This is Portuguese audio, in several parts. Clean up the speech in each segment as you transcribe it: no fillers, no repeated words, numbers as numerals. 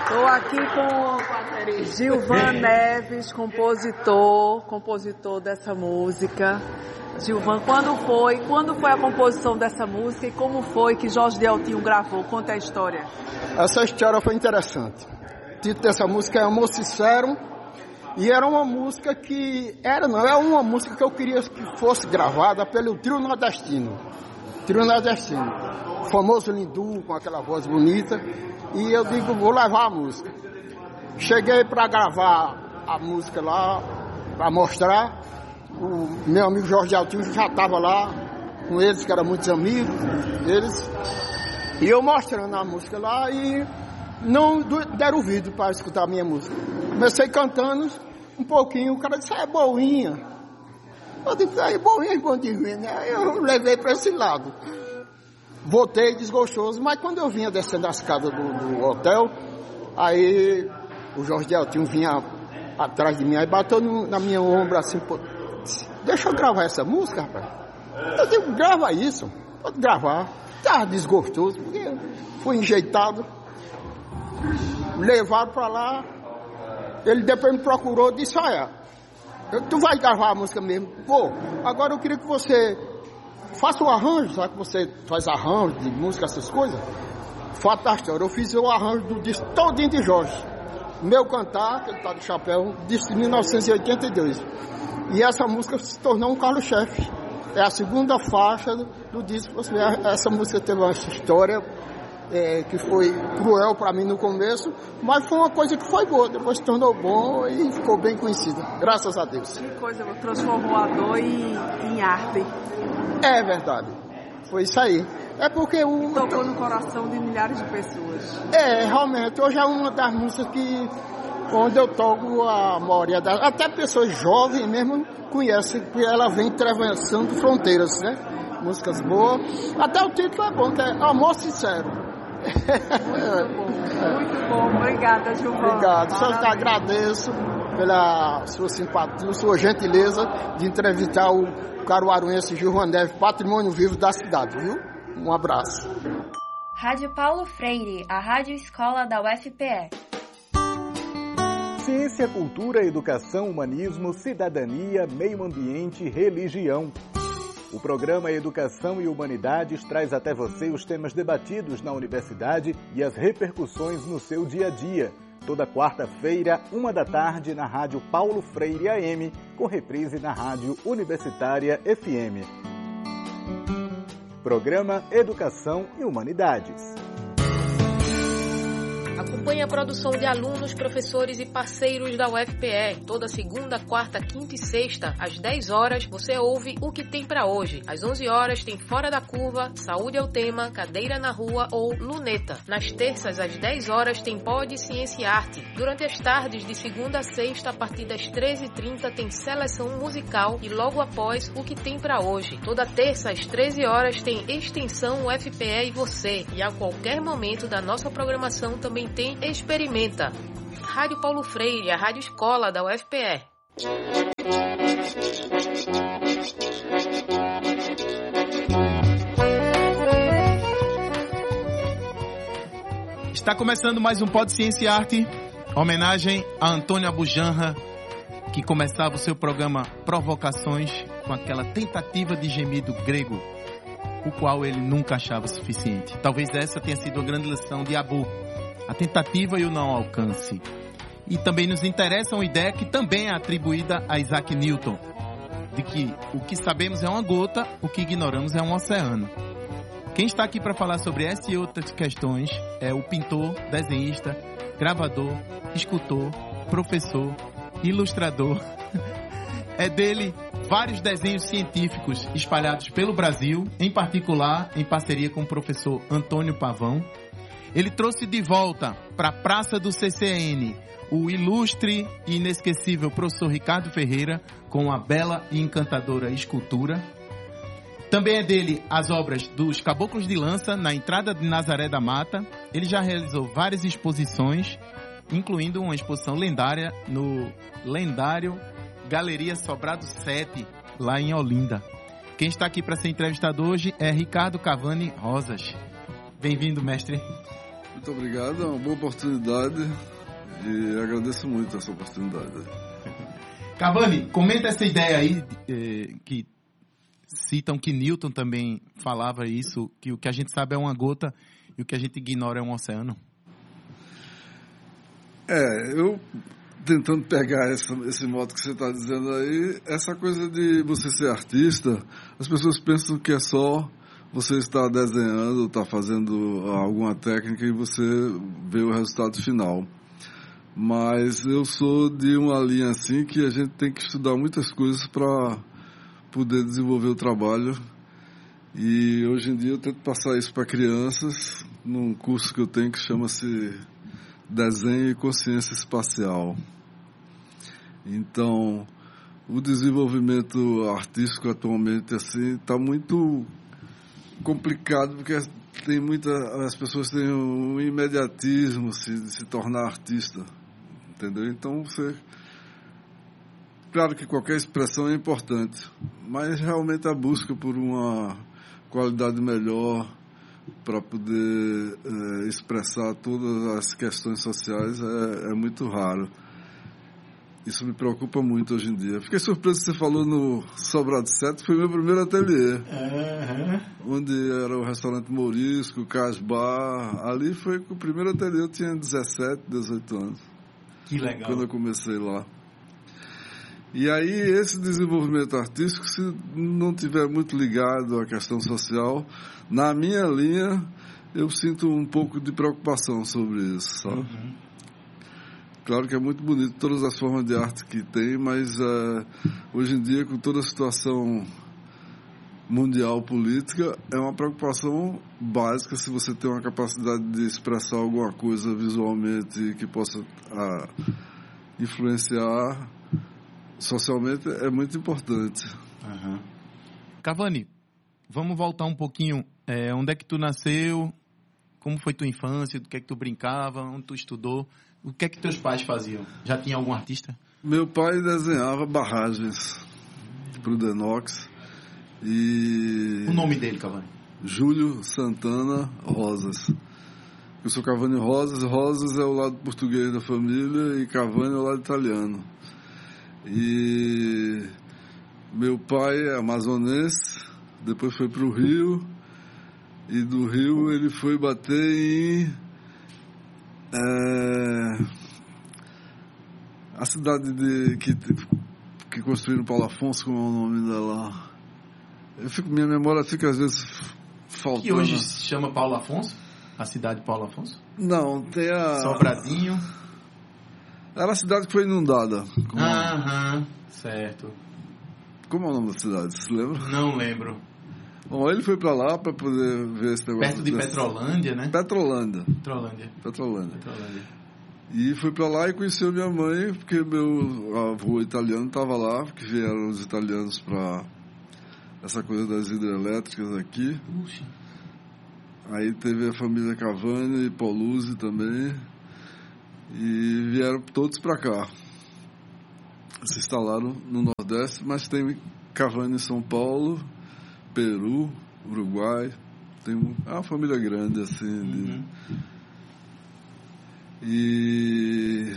Estou aqui com Gilvan Neves, compositor dessa música. Gilvan, quando foi a composição dessa música e como foi que Jorge Deltinho gravou? Conta a história. Essa história foi interessante. O título dessa música é Amor Sincero, e era uma música é uma música que eu queria que fosse gravada pelo Trio Nordestino. O famoso Lindu, com aquela voz bonita, e eu digo, vou levar a música. Cheguei para gravar a música lá, para mostrar. O meu amigo Jorge Deltinho já estava lá com eles, que eram muitos amigos deles, e eu mostrando a música lá, e não deram ouvido para escutar a minha música. Comecei cantando um pouquinho, o cara disse, é boinha. Eu disse, é boinha, bom de ruim, né? Eu levei para esse lado. Voltei desgostoso, mas quando eu vinha descendo as escadas do hotel, aí o Jorge Deltinho vinha atrás de mim, aí bateu na minha ombro assim, pô, deixa eu gravar essa música, rapaz. Eu digo, grava isso, pode gravar. Estava desgostoso, porque fui enjeitado, levado para lá. Ele depois me procurou e disse, olha, tu vai gravar a música mesmo? Pô, agora eu queria que você faça o arranjo, sabe que você faz arranjo de música, essas coisas? Fato da história, eu fiz o arranjo do disco todinho de Jorge. Meu Cantar, que ele tá de chapéu, disco de 1982. E essa música se tornou um carro-chefe. É a segunda faixa do disco. Essa música teve uma história que foi cruel para mim no começo, mas foi uma coisa que foi boa. Depois se tornou bom e ficou bem conhecida. Graças a Deus. Que coisa, transformou a dor em arte. É verdade. Foi isso aí. É porque tocou no coração de milhares de pessoas. Realmente. Hoje é uma das músicas onde eu toco a maioria das... Até pessoas jovens mesmo conhecem, porque ela vem atravessando fronteiras, né? Músicas boas. Até o título é bom, que é Amor Sincero. Muito bom. Obrigada, Gilvan. Obrigado. Só te agradeço pela sua simpatia, sua gentileza de entrevistar o caruaruense Gilvan Neves, patrimônio vivo da cidade, viu? Um abraço. Rádio Paulo Freire, a rádio escola da UFPE. Ciência, cultura, educação, humanismo, cidadania, meio ambiente e religião. O programa Educação e Humanidades traz até você os temas debatidos na universidade e as repercussões no seu dia a dia. Toda quarta-feira, 13h, na Rádio Paulo Freire AM, com reprise na Rádio Universitária FM. Programa Educação e Humanidades. Acompanhe a produção de alunos, professores e parceiros da UFPE. Toda segunda, quarta, quinta e sexta, às 10 horas, você ouve O Que Tem Pra Hoje. Às 11 horas, tem Fora da Curva, Saúde é o Tema, Cadeira na Rua ou Luneta. Nas terças, às 10 horas, tem Pod, Ciência e Arte. Durante as tardes, de segunda a sexta, a partir das 13h30, tem Seleção Musical e logo após, O Que Tem Pra Hoje. Toda terça, às 13 horas, tem Extensão UFPE e Você. E a qualquer momento da nossa programação também tem Experimenta. Rádio Paulo Freire, a rádio escola da UFPE. Está começando mais um Pod Ciência e Arte, homenagem a Antônio Abujanra, que começava o seu programa Provocações com aquela tentativa de gemido grego, o qual ele nunca achava suficiente. Talvez essa tenha sido a grande lição de Abu, a tentativa e o não alcance. E também nos interessa uma ideia que também é atribuída a Isaac Newton, de que o que sabemos é uma gota, o que ignoramos é um oceano. Quem está aqui para falar sobre essa e outras questões é o pintor, desenhista, gravador, escultor, professor, ilustrador. É dele vários desenhos científicos espalhados pelo Brasil, em particular em parceria com o professor Antônio Pavão. Ele trouxe de volta para a Praça do CCN o ilustre e inesquecível professor Ricardo Ferreira com a bela e encantadora escultura. Também é dele as obras dos Caboclos de Lança na entrada de Nazaré da Mata. Ele já realizou várias exposições, incluindo uma exposição lendária no lendário Galeria Sobrado 7, lá em Olinda. Quem está aqui para ser entrevistado hoje é Ricardo Cavani Rosas. Bem-vindo, mestre. Muito obrigado, é uma boa oportunidade e agradeço muito essa oportunidade. Cavani, comenta essa ideia aí, que citam que Newton também falava isso, que o que a gente sabe é uma gota e o que a gente ignora é um oceano. Eu tentando pegar esse modo que você está dizendo aí, essa coisa de você ser artista, as pessoas pensam que é só você estar desenhando, estar fazendo alguma técnica e você vê o resultado final. Mas eu sou de uma linha assim que a gente tem que estudar muitas coisas para poder desenvolver o trabalho. E hoje em dia eu tento passar isso para crianças num curso que eu tenho que chama-se Desenho e Consciência Espacial. Então, o desenvolvimento artístico atualmente assim está muito complicado porque as pessoas têm um imediatismo de se tornar artista, entendeu? Então claro que qualquer expressão é importante, mas realmente a busca por uma qualidade melhor para poder expressar todas as questões sociais é muito raro. Isso me preocupa muito hoje em dia. Fiquei surpreso que você falou no Sobrado 7, foi meu primeiro ateliê. Onde era o restaurante Mourisco, o Casbar. Ali foi o primeiro ateliê, eu tinha 17, 18 anos. Que legal. Quando eu comecei lá. E aí, esse desenvolvimento artístico, se não tiver muito ligado à questão social, na minha linha, eu sinto um pouco de preocupação sobre isso, sabe? Claro que é muito bonito todas as formas de arte que tem, mas hoje em dia, com toda a situação mundial política, é uma preocupação básica se você tem uma capacidade de expressar alguma coisa visualmente que possa influenciar socialmente, é muito importante. Cavani, vamos voltar um pouquinho. Onde é que tu nasceu? Como foi tua infância? Do que é que tu brincava? Onde tu estudou? O que é que teus pais faziam? Já tinha algum artista? Meu pai desenhava barragens para o Denox. E o nome dele, Cavani? Júlio Santana Rosas. Eu sou Cavani Rosas. Rosas é o lado português da família e Cavani é o lado italiano. E meu pai é amazonense, depois foi para o Rio, e do Rio ele foi bater em a cidade que construíram Paulo Afonso, como é o nome dela? Minha memória fica às vezes faltando. Que hoje se chama Paulo Afonso? A cidade de Paulo Afonso? Não, tem a... Sobradinho. Era a cidade que foi inundada. Certo. Como é o nome da cidade? Você lembra? Não lembro. Bom, ele foi pra lá pra poder ver esse negócio. Perto de Petrolândia, né? Petrolândia. E foi pra lá e conheceu minha mãe, porque meu avô italiano estava lá, porque vieram os italianos pra essa coisa das hidrelétricas aqui. Puxa. Aí teve a família Cavani e Pauluzzi também. E vieram todos pra cá. Se instalaram no Nordeste, mas tem Cavani em São Paulo, Peru, Uruguai. Tem uma família grande, assim. E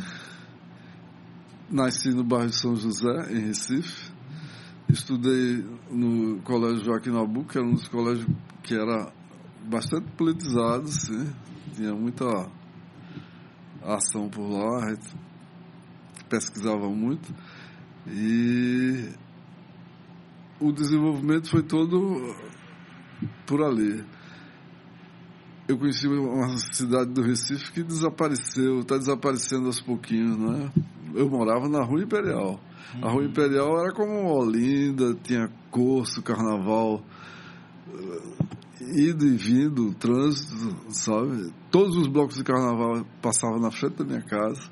nasci no bairro de São José, em Recife. Estudei no Colégio Joaquim Nabuco, que era um dos colégios que era bastante politizado, sim. Tinha muita ação por lá, a gente pesquisava muito. E o desenvolvimento foi todo por ali. Eu conheci uma cidade do Recife que desapareceu, está desaparecendo aos pouquinhos, né? Eu morava na Rua Imperial. A Rua Imperial era como Olinda, tinha curso, carnaval, ido e vindo, trânsito, sabe? Todos os blocos de carnaval passavam na frente da minha casa.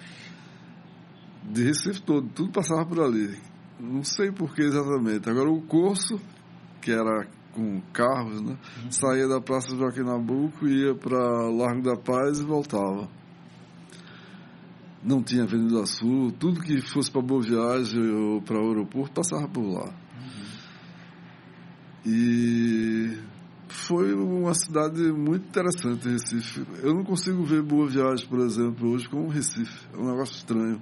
De Recife todo, tudo passava por ali. Não sei por que exatamente. Agora o curso, que era com carros, né? Saía da Praça Joaquim Nabuco, ia para Largo da Paz e voltava. Não tinha Avenida Sul, tudo que fosse para Boa Viagem ou para o aeroporto passava por lá. E foi uma cidade muito interessante, Recife. Eu não consigo ver Boa Viagem, por exemplo, hoje como Recife. É um negócio estranho.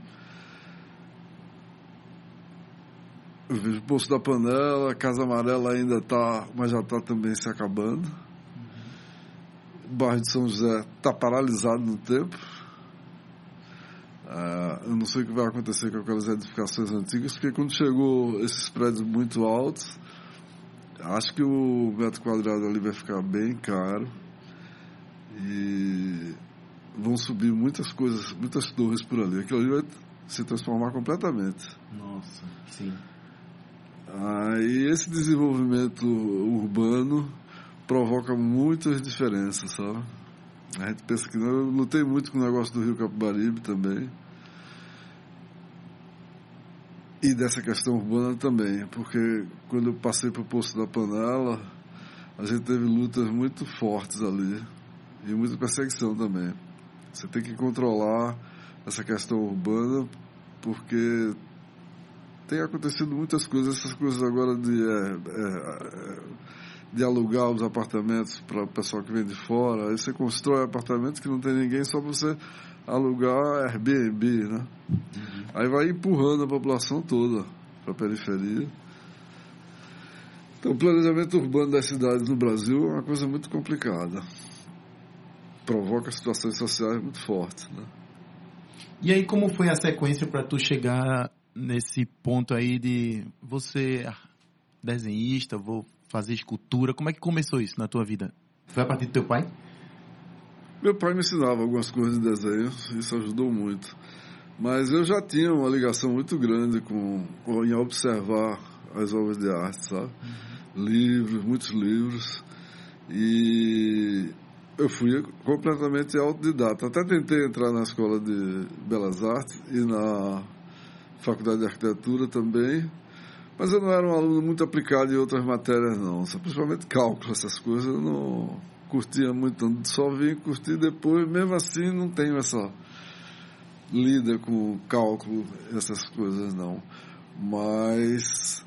Eu vejo Poço da Panela, Casa Amarela ainda está, mas já está também se acabando. O bairro de São José está paralisado no tempo. Eu não sei o que vai acontecer com aquelas edificações antigas, porque quando chegou esses prédios muito altos, acho que o metro quadrado ali vai ficar bem caro e vão subir muitas coisas, muitas torres por ali. Aquilo ali vai se transformar completamente. Nossa, sim. E esse desenvolvimento urbano provoca muitas diferenças, sabe? A gente pensa que não. Eu lutei muito com o negócio do Rio Capibaribe também. E dessa questão urbana também, porque quando eu passei para o Poço da Panela, a gente teve lutas muito fortes ali e muita perseguição também. Você tem que controlar essa questão urbana, porque tem acontecido muitas coisas, essas coisas agora de alugar os apartamentos para o pessoal que vem de fora. Aí você constrói apartamentos que não tem ninguém só para você alugar Airbnb, né? Aí vai empurrando a população toda para a periferia. Então, o planejamento urbano das cidades no Brasil é uma coisa muito complicada. Provoca situações sociais muito fortes, né? E aí, como foi a sequência para tu chegar nesse ponto aí de você desenhista, vou fazer escultura? Como é que começou isso na tua vida? Foi a partir do teu pai? Meu pai me ensinava algumas coisas de desenho, isso ajudou muito. Mas eu já tinha uma ligação muito grande em observar as obras de arte, sabe? Livros, muitos livros. E eu fui completamente autodidata. Até tentei entrar na Escola de Belas Artes e na Faculdade de Arquitetura também. Mas eu não era um aluno muito aplicado em outras matérias, não. Principalmente cálculo, essas coisas, eu não curtia muito. Só vim curtir depois, mesmo assim não tenho essa lida com cálculo, essas coisas não. Mas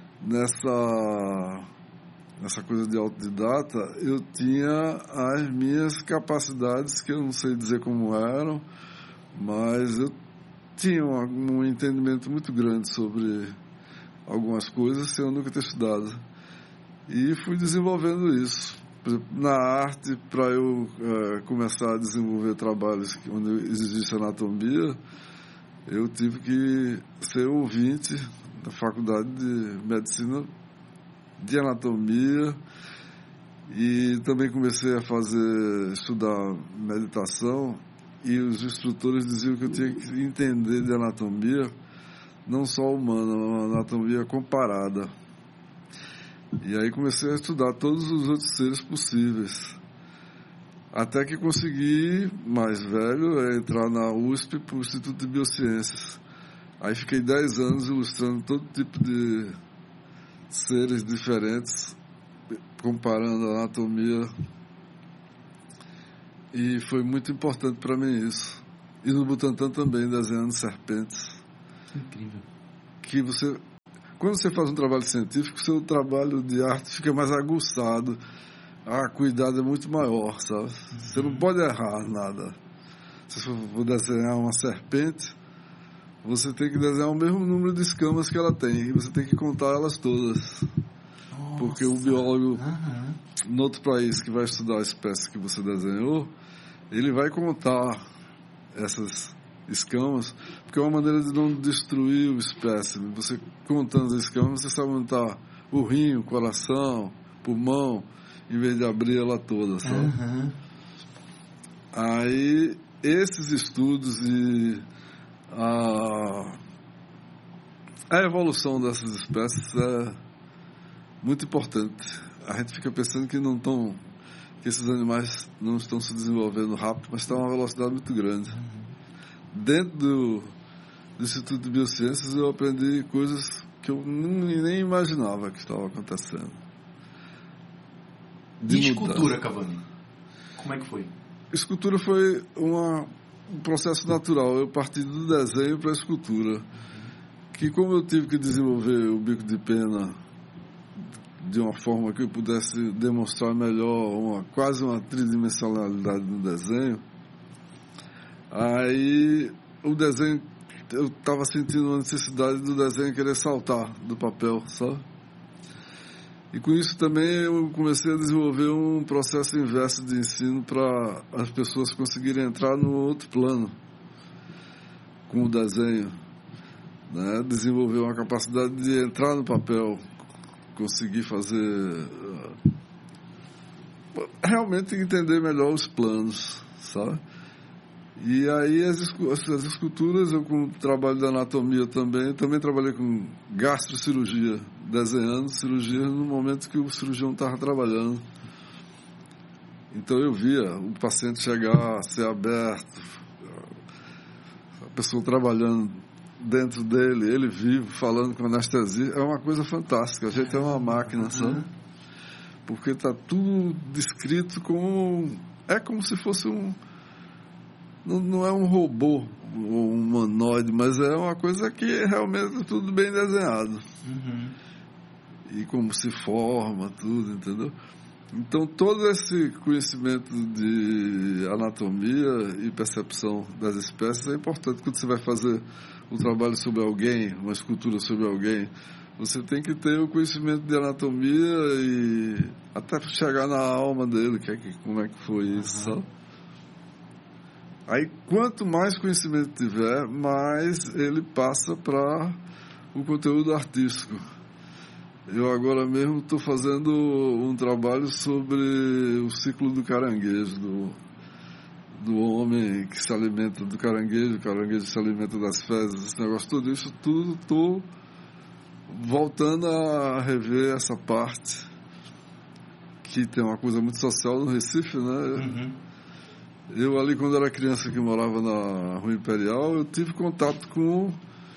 nessa coisa de autodidata, eu tinha as minhas capacidades, que eu não sei dizer como eram, mas eu tinha um entendimento muito grande sobre algumas coisas sem eu nunca ter estudado. E fui desenvolvendo isso. Por exemplo, na arte, para eu começar a desenvolver trabalhos onde exigisse anatomia, eu tive que ser ouvinte da Faculdade de Medicina de Anatomia, e também comecei a estudar meditação, e os instrutores diziam que eu tinha que entender de anatomia, não só humana, uma anatomia comparada. E aí comecei a estudar todos os outros seres possíveis. Até que consegui, mais velho, entrar na USP para o Instituto de Biociências. Aí fiquei 10 anos ilustrando todo tipo de seres diferentes, comparando a anatomia. E foi muito importante para mim isso. E no Butantã também, desenhando serpentes. Incrível. Que quando você faz um trabalho científico, seu trabalho de arte fica mais aguçado. Cuidado é muito maior, sabe? Você não pode errar nada. Se você for desenhar uma serpente, você tem que desenhar o mesmo número de escamas que ela tem. E você tem que contar elas todas. Nossa. Porque o biólogo, no outro país que vai estudar a espécie que você desenhou, ele vai contar essas escamas, porque é uma maneira de não destruir o espécime. Você contando as escamas, você sabe onde está o rim, o coração, o pulmão, em vez de abrir ela toda, sabe? Aí, esses estudos e a evolução dessas espécies é muito importante. A gente fica pensando que que esses animais não estão se desenvolvendo rápido, mas estão a uma velocidade muito grande. Dentro do Instituto de Biociências eu aprendi coisas que eu nem imaginava que estavam acontecendo. E escultura, Cavani? Como é que foi? Escultura foi um processo natural. Eu parti do desenho para a escultura. Que como eu tive que desenvolver o bico de pena de uma forma que eu pudesse demonstrar melhor quase uma tridimensionalidade no desenho. Aí o desenho, eu estava sentindo a necessidade do desenho querer saltar do papel, sabe? E com isso também eu comecei a desenvolver um processo inverso de ensino para as pessoas conseguirem entrar no outro plano com o desenho, né? Desenvolver uma capacidade de entrar no papel, conseguir fazer, realmente entender melhor os planos, sabe? E aí as esculturas, eu com o trabalho da anatomia também trabalhei com gastrocirurgia, desenhando cirurgia no momento que o cirurgião estava trabalhando. Então eu via o paciente chegar, ser aberto, a pessoa trabalhando dentro dele, ele vivo, falando com anestesia, é uma coisa fantástica, a gente é uma máquina, sabe? Porque está tudo descrito como se fosse não é um robô ou um humanoide, mas é uma coisa que realmente é tudo bem desenhado. E como se forma, tudo, entendeu? Então, todo esse conhecimento de anatomia e percepção das espécies é importante. Quando você vai fazer um trabalho sobre alguém, uma escultura sobre alguém, você tem que ter o conhecimento de anatomia e até chegar na alma dele, como é que foi isso, sabe? Aí, quanto mais conhecimento tiver, mais ele passa para o conteúdo artístico. Eu agora mesmo estou fazendo um trabalho sobre o ciclo do caranguejo, do homem que se alimenta do caranguejo, o caranguejo se alimenta das fezes, esse negócio, tudo isso, tudo estou voltando a rever essa parte, que tem uma coisa muito social no Recife, né? Eu ali, quando era criança que morava na Rua Imperial, eu tive contato com...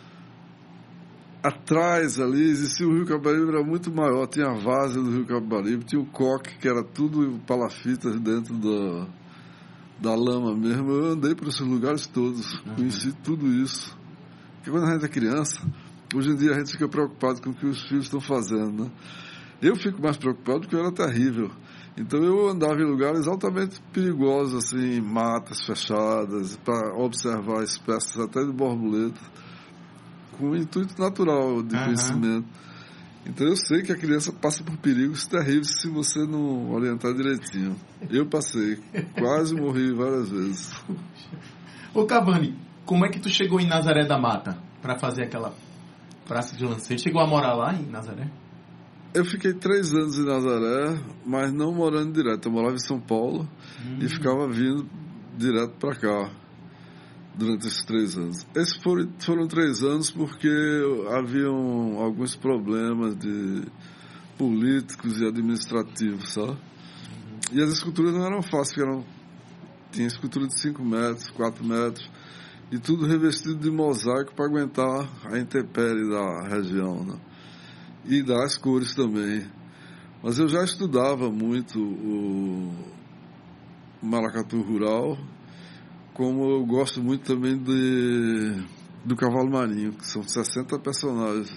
Atrás ali existia o Rio Capibaribe, era muito maior, tinha a várzea do Rio Capibaribe, tinha o coque, que era tudo palafitas dentro da lama mesmo. Eu andei por esses lugares todos, conheci tudo isso. Porque quando a gente é criança, hoje em dia a gente fica preocupado com o que os filhos estão fazendo, né? Eu fico mais preocupado porque eu era terrível. Então eu andava em lugares altamente perigosos, assim, matas fechadas, para observar espécies até de borboleta, com um intuito natural de conhecimento. Então eu sei que a criança passa por perigos terríveis se você não orientar direitinho. Eu passei, quase morri várias vezes. Ô Cavani, como é que tu chegou em Nazaré da Mata para fazer aquela praça de lanceiro? Chegou a morar lá em Nazaré? Eu fiquei 3 anos em Nazaré, mas não morando direto. Eu morava em São Paulo e ficava vindo direto para cá durante esses 3 anos. Esses foram 3 anos porque haviam alguns problemas políticos e administrativos, sabe? E as esculturas não eram fáceis, tinha escultura de 5 metros, 4 metros, e tudo revestido de mosaico para aguentar a intempérie da região, né? E das cores também. Mas eu já estudava muito o maracatu rural, como eu gosto muito também do cavalo marinho, que são 60 personagens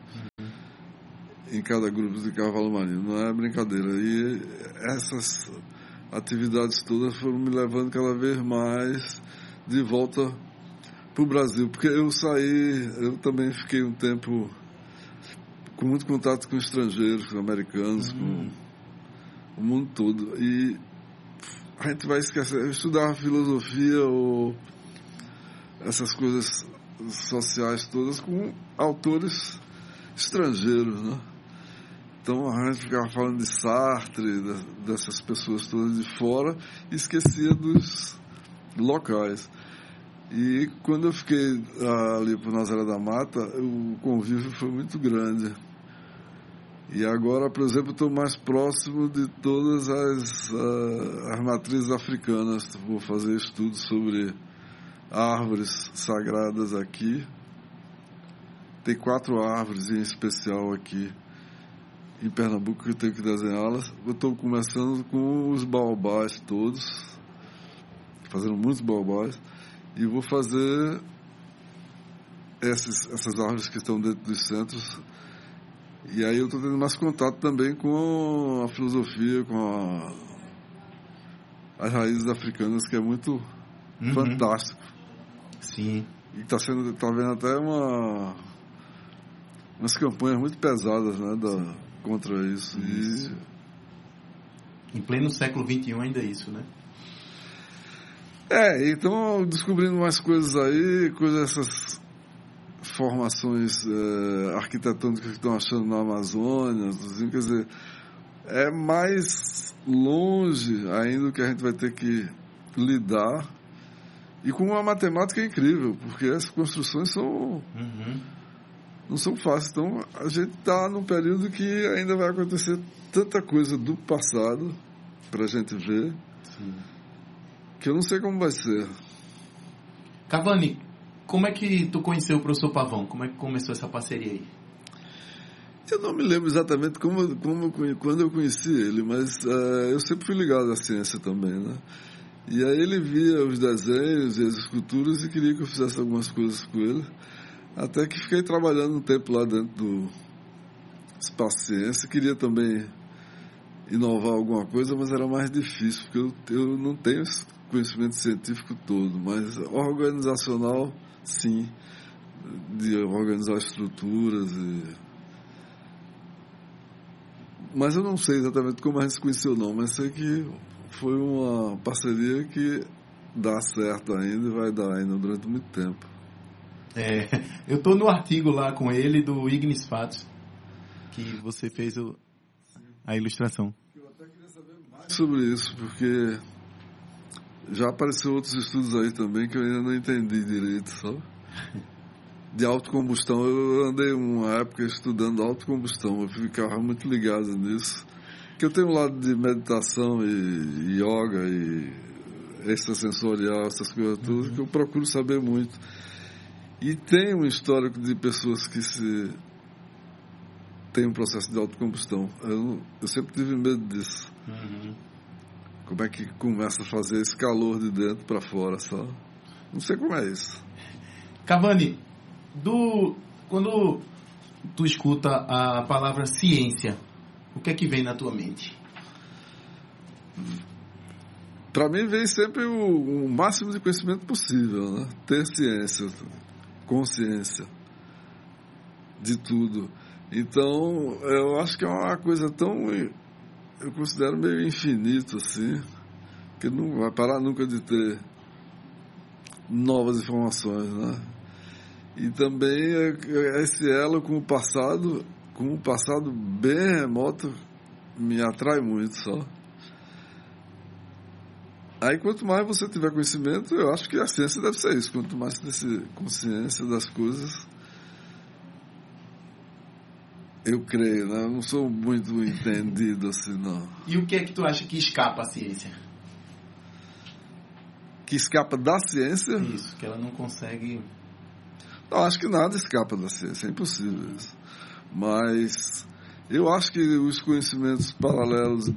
em cada grupo de cavalo marinho, não é brincadeira. E essas atividades todas foram me levando cada vez mais de volta para o Brasil, porque eu também fiquei um tempo com muito contato com estrangeiros, com americanos, com o mundo todo. E a gente vai esquecer, eu estudava filosofia ou essas coisas sociais todas com autores estrangeiros, né? Então a gente ficava falando de Sartre, dessas pessoas todas de fora, e esquecia dos locais. E quando eu fiquei ali por Nazaré da Mata, o convívio foi muito grande. E agora, por exemplo, estou mais próximo de todas as matrizes africanas. Vou fazer estudos sobre árvores sagradas aqui. Tem 4 árvores em especial aqui em Pernambuco que eu tenho que desenhá-las. Eu estou começando com os baobás todos, fazendo muitos baobás. E vou fazer essas árvores que estão dentro dos centros E aí eu estou tendo mais contato também com a filosofia, com as raízes africanas, que é muito fantástico. Sim. E está vendo até umas campanhas muito pesadas, né, contra isso. Em pleno século XXI ainda é isso, né? Então descobrindo mais coisas aí, essas formações arquitetônicas que estão achando na Amazônia, assim, quer dizer, é mais longe ainda que a gente vai ter que lidar, e com uma matemática incrível, porque essas construções não são fáceis. Então a gente está num período que ainda vai acontecer tanta coisa do passado para a gente ver. Sim. Que eu não sei como vai ser. Cavani, como é que tu conheceu o professor Pavão? Como é que começou essa parceria aí? Eu não me lembro exatamente quando eu conheci ele, mas eu sempre fui ligado à ciência também, né? E aí ele via os desenhos e as esculturas e queria que eu fizesse algumas coisas com ele. Até que fiquei trabalhando um tempo lá dentro do Espaço Ciência. Queria também inovar alguma coisa, mas era mais difícil, porque eu não tenho esse conhecimento científico todo, mas organizacional, sim, de organizar estruturas. Mas eu não sei exatamente como a gente se conheceu, não, mas sei que foi uma parceria que dá certo ainda e vai dar ainda durante muito tempo. Eu estou no artigo lá com ele do Ignis Fatuus, que você fez a ilustração. Eu até queria saber mais sobre isso, porque já apareceu outros estudos aí também que eu ainda não entendi direito, sabe? De autocombustão. Eu andei uma época estudando autocombustão, eu ficava muito ligado nisso. Porque eu tenho um lado de meditação e yoga e extrasensorial, essas coisas todas, que eu procuro saber muito. E tem um histórico de pessoas que tem um processo de autocombustão. Eu sempre tive medo disso. Como é que começa a fazer esse calor de dentro para fora, só? Não sei como é isso. Cavani, quando tu escuta a palavra ciência, o que é que vem na tua mente? Para mim vem sempre o máximo de conhecimento possível, né? Ter ciência, consciência de tudo. Então, eu acho que é uma coisa tão, eu considero meio infinito, assim, que não vai parar nunca de ter novas informações, né? E também esse elo com o passado bem remoto, me atrai muito, só. Aí, quanto mais você tiver conhecimento, eu acho que a ciência deve ser isso. Quanto mais você ter consciência das coisas, eu creio, né? Eu não sou muito entendido assim, não. E o que é que tu acha que escapa à ciência? Que escapa da ciência? Isso, que ela não consegue... Não, acho que nada escapa da ciência, é impossível isso. Mas eu acho que os conhecimentos paralelos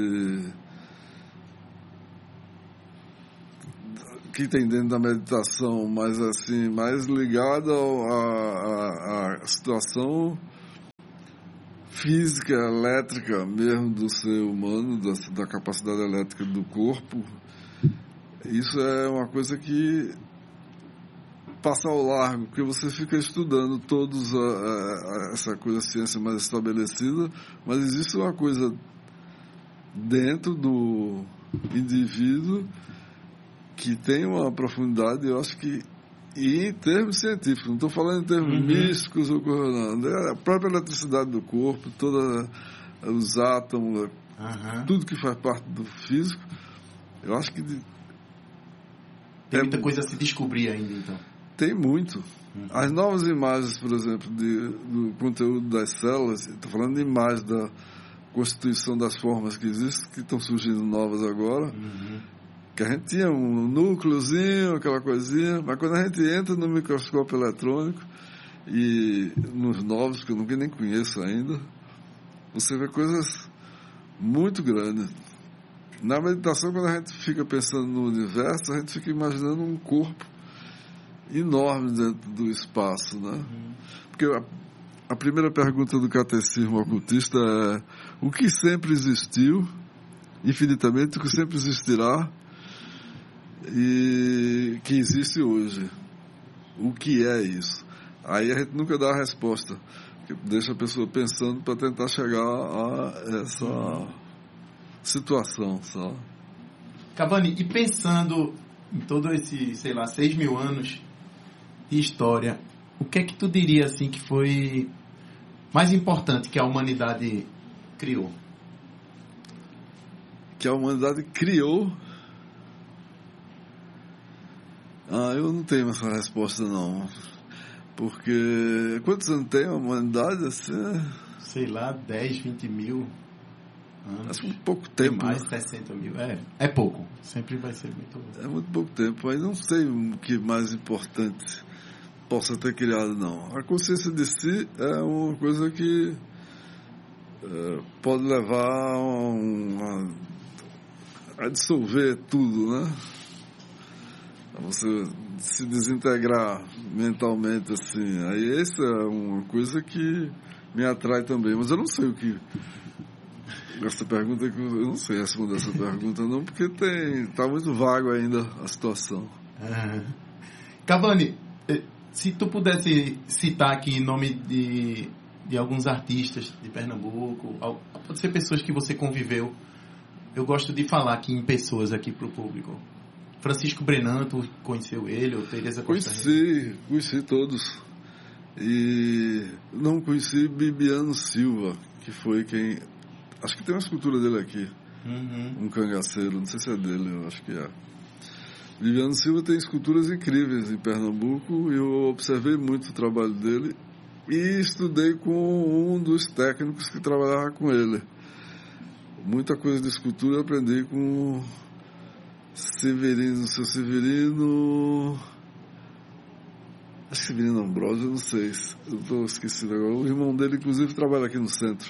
que tem dentro da meditação, mas assim, mais ligado à situação física, elétrica mesmo do ser humano, da capacidade elétrica do corpo, isso é uma coisa que passa ao largo, porque você fica estudando todos essa coisa, ciência mais estabelecida, mas existe uma coisa dentro do indivíduo que tem uma profundidade, eu acho que, e em termos científicos, não estou falando em termos místicos ou coisa, não, a própria eletricidade do corpo, todos os átomos, tudo que faz parte do físico, eu acho que tem muita coisa a se descobrir ainda, então. Tem muito. As novas imagens, por exemplo, do conteúdo das células, estou falando de imagens da constituição das formas que existem, que estão surgindo novas agora, que a gente tinha um núcleozinho, aquela coisinha, mas quando a gente entra no microscópio eletrônico e nos novos, que eu nunca nem conheço ainda, você vê coisas muito grandes. Na meditação, quando a gente fica pensando no universo, a gente fica imaginando um corpo enorme dentro do espaço, né? Porque a primeira pergunta do catecismo ocultista é: o que sempre existiu, infinitamente, o que sempre existirá e que existe hoje? O que é isso? Aí a gente nunca dá a resposta, deixa a pessoa pensando para tentar chegar a essa situação, sabe? Cavani, e pensando em todo esse, 6.000 anos de história, o que é que tu diria assim que foi mais importante que a humanidade criou? Que a humanidade criou? Eu não tenho essa resposta não. Porque quantos anos tem a humanidade? Assim, 10, 20 mil anos. É pouco tempo. Tem mais 60 mil. É pouco. Sempre vai ser muito. É muito pouco tempo. Aí não sei o que mais importante possa ter criado, não. A consciência de si é uma coisa que pode levar a dissolver tudo, né? Você se desintegrar mentalmente, assim. Aí essa é uma coisa que me atrai também. Mas eu não sei o que... Essa pergunta, eu não sei responder essa pergunta não, porque está muito vago ainda a situação. Cavani, se tu pudesse citar aqui em nome de alguns artistas de Pernambuco, pode ser pessoas que você conviveu, eu gosto de falar aqui em pessoas aqui para o público. Francisco Brenan, tu conheceu ele, ou Teresa Costa? Conheci todos. E não conheci Bibiano Silva, que foi quem... Acho que tem uma escultura dele aqui. Um cangaceiro, não sei se é dele, eu acho que é. Bibiano Silva tem esculturas incríveis em Pernambuco, e eu observei muito o trabalho dele e estudei com um dos técnicos que trabalhava com ele. Muita coisa de escultura eu aprendi com seu Severino... Acho que Severino Ambrosio, eu não sei, eu estou esquecido agora. O irmão dele, inclusive, trabalha aqui no centro.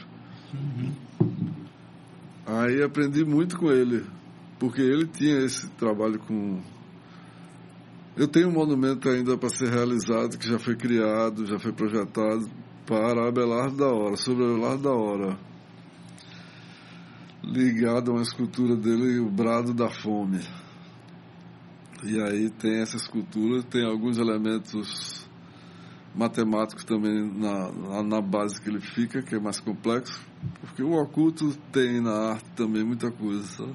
Aí aprendi muito com ele, porque ele tinha esse trabalho com... Eu tenho um monumento ainda para ser realizado, que já foi criado, já foi projetado para Abelardo da Hora, sobre Abelardo da Hora, ligado a uma escultura dele, o Brado da Fome. E aí tem essa escultura, tem alguns elementos matemáticos também na base que ele fica, que é mais complexo, porque o oculto tem na arte também muita coisa, sabe?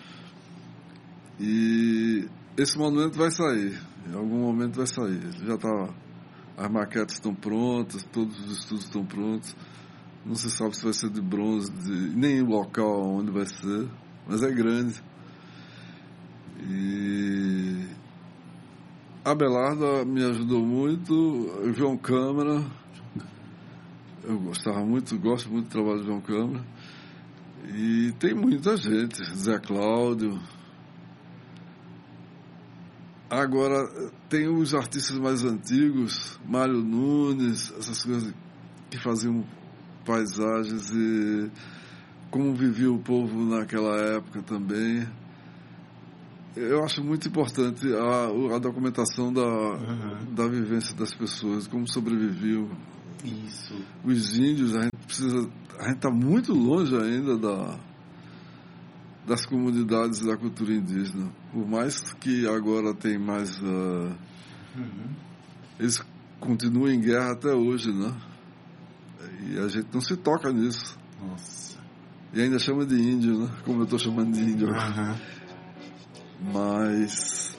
E esse monumento vai sair, em algum momento vai sair. Já tá, as maquetes estão prontas, todos os estudos estão prontos. Não se sabe se vai ser de bronze, nem o local onde vai ser, mas é grande. E Abelardo me ajudou muito, o João Câmara, eu gosto muito do trabalho do João Câmara, e tem muita gente, Zé Cláudio. Agora, tem os artistas mais antigos, Mário Nunes, essas coisas que faziam paisagens e como vivia o povo naquela época também. Eu acho muito importante a documentação da vivência das pessoas, como sobreviviam. Isso. Os índios, a gente está muito longe ainda das comunidades da cultura indígena. Por mais que agora tem mais... Eles continuam em guerra até hoje, né? E a gente não se toca nisso. Nossa. E ainda chama de índio, né? Como eu estou chamando de índio agora. Mas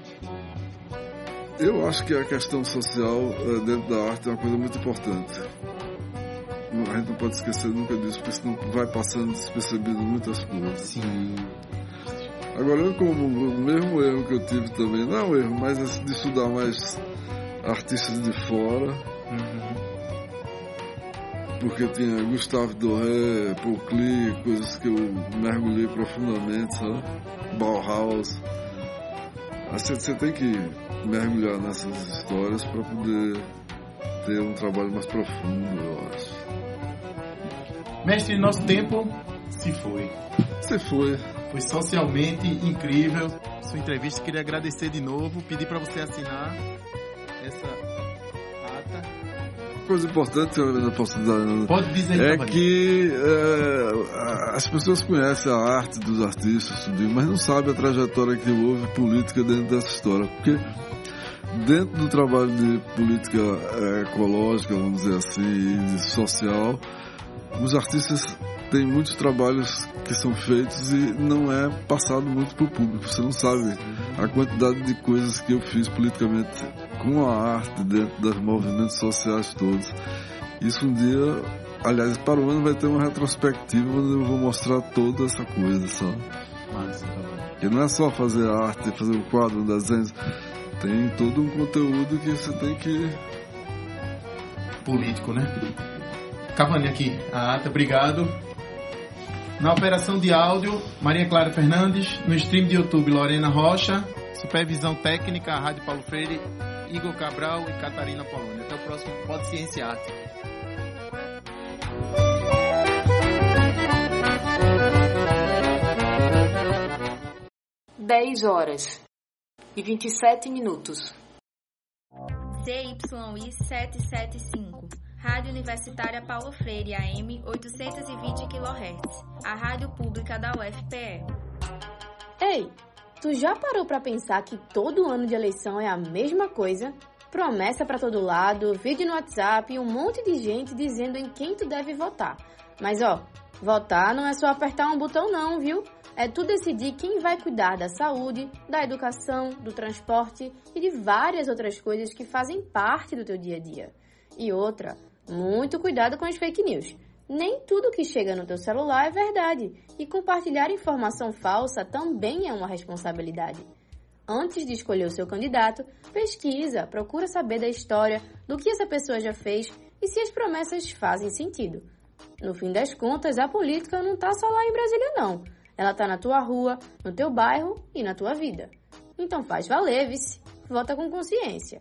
eu acho que a questão social dentro da arte é uma coisa muito importante. A gente não pode esquecer nunca disso, porque senão vai passando despercebido muitas coisas. Sim. Agora, eu, como o mesmo erro que eu tive também, não é um erro, mas de estudar mais artistas de fora, porque tinha Gustave Doré, Paul Klee, coisas que eu mergulhei profundamente, sabe? Bauhaus. Você tem que mergulhar nessas histórias para poder ter um trabalho mais profundo, eu acho. Mestre, nosso tempo se foi. Foi socialmente incrível sua entrevista. Queria agradecer de novo, pedir para você assinar essa ata. coisa importante que eu ainda posso dar. Pode dizer, que as pessoas conhecem a arte dos artistas, mas não sabem a trajetória que houve política dentro dessa história. Porque dentro do trabalho de política ecológica, vamos dizer assim, de social, os artistas têm muitos trabalhos que são feitos e não é passado muito para o público. Você não sabe a quantidade de coisas que eu fiz politicamente com a arte dentro dos movimentos sociais todos. Isso um dia, aliás, para o ano vai ter uma retrospectiva onde eu vou mostrar toda essa coisa, sabe? Porque não é só fazer arte, fazer um quadro, um desenho. Tem todo um conteúdo que você tem que... político, né? Cavani aqui, a ata, obrigado. Na operação de áudio, Maria Clara Fernandes. No stream de YouTube, Lorena Rocha. Supervisão técnica, a Rádio Paulo Freire, Igor Cabral e Catarina Polônia. Até o próximo Pode Ciência e Arte. Dez horas e 27 minutos. CYI 775, Rádio Universitária Paulo Freire, AM 820 kHz, a rádio pública da UFPE. Ei, tu já parou pra pensar que todo ano de eleição é a mesma coisa? Promessa pra todo lado, vídeo no WhatsApp e um monte de gente dizendo em quem tu deve votar. Mas votar não é só apertar um botão não, viu? É tu decidir quem vai cuidar da saúde, da educação, do transporte e de várias outras coisas que fazem parte do teu dia a dia. E outra, muito cuidado com as fake news. Nem tudo que chega no teu celular é verdade, e compartilhar informação falsa também é uma responsabilidade. Antes de escolher o seu candidato, pesquisa, procura saber da história, do que essa pessoa já fez e se as promessas fazem sentido. No fim das contas, a política não está só lá em Brasília não. Ela está na tua rua, no teu bairro e na tua vida. Então faz valer, vice. Vota com consciência.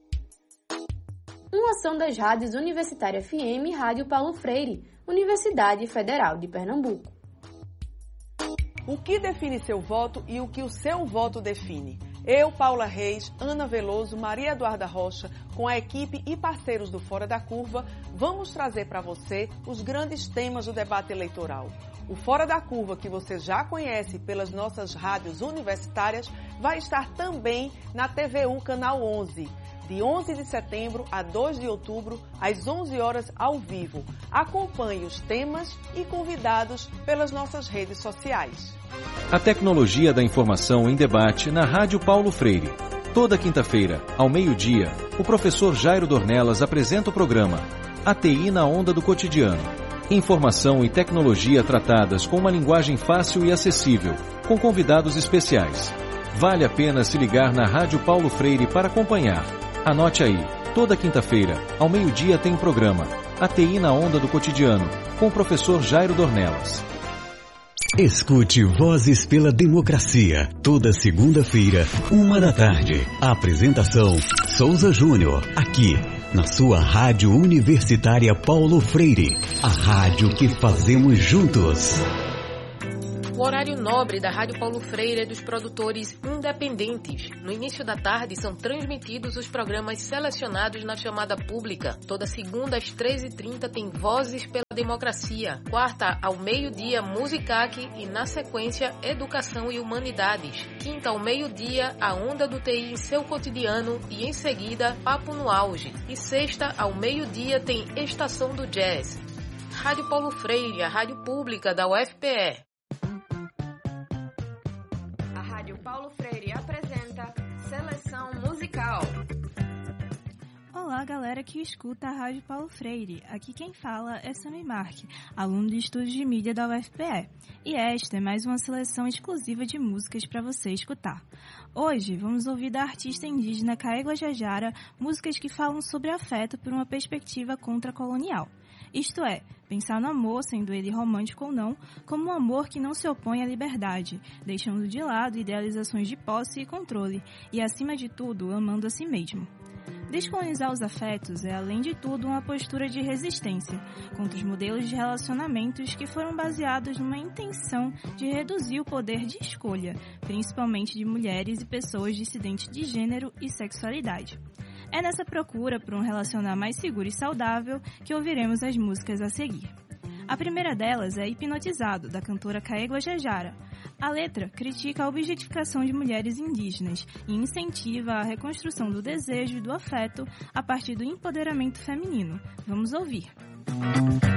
Uma ação das rádios Universitária FM e Rádio Paulo Freire, Universidade Federal de Pernambuco. O que define seu voto e o que o seu voto define? Eu, Paula Reis, Ana Veloso, Maria Eduarda Rocha, com a equipe e parceiros do Fora da Curva, vamos trazer para você os grandes temas do debate eleitoral. O Fora da Curva, que você já conhece pelas nossas rádios universitárias, vai estar também na TVU Canal 11, de 11 de setembro a 2 de outubro, às 11 horas ao vivo. Acompanhe os temas e convidados pelas nossas redes sociais. A tecnologia da informação em debate na Rádio Paulo Freire. Toda quinta-feira, ao meio-dia, o professor Jairo Dornelas apresenta o programa A TI na Onda do Cotidiano. Informação e tecnologia tratadas com uma linguagem fácil e acessível, com convidados especiais. Vale a pena se ligar na Rádio Paulo Freire para acompanhar. Anote aí, toda quinta-feira, ao meio-dia tem programa A TI na Onda do Cotidiano, com o professor Jairo Dornelas. Escute Vozes pela Democracia, toda segunda-feira, 13h. A apresentação, Souza Júnior, aqui, na sua Rádio Universitária Paulo Freire, a rádio que fazemos juntos. O horário nobre da Rádio Paulo Freire é dos produtores independentes. No início da tarde são transmitidos os programas selecionados na chamada pública. Toda segunda às 13h30 tem Vozes pela Democracia. Quarta ao meio-dia, Musicac e na sequência, Educação e Humanidades. Quinta ao meio-dia, a Onda do TI em seu cotidiano e em seguida, Papo no Auge. E sexta ao meio-dia tem Estação do Jazz. Rádio Paulo Freire, a rádio pública da UFPE. Paulo Freire apresenta Seleção Musical. Olá, galera que escuta a Rádio Paulo Freire. Aqui quem fala é Sami Marque, aluno de Estudos de Mídia da UFPE. E esta é mais uma seleção exclusiva de músicas para você escutar. Hoje vamos ouvir da artista indígena Caegua Jajara músicas que falam sobre afeto por uma perspectiva contracolonial. Isto é, pensar no amor, sendo ele romântico ou não, como um amor que não se opõe à liberdade, deixando de lado idealizações de posse e controle, e acima de tudo, amando a si mesmo. Descolonizar os afetos é, além de tudo, uma postura de resistência contra os modelos de relacionamentos que foram baseados numa intenção de reduzir o poder de escolha, principalmente de mulheres e pessoas dissidentes de gênero e sexualidade. É nessa procura por um relacionar mais seguro e saudável que ouviremos as músicas a seguir. A primeira delas é Hipnotizado, da cantora Caegua Jajara. A letra critica a objetificação de mulheres indígenas e incentiva a reconstrução do desejo e do afeto a partir do empoderamento feminino. Vamos ouvir.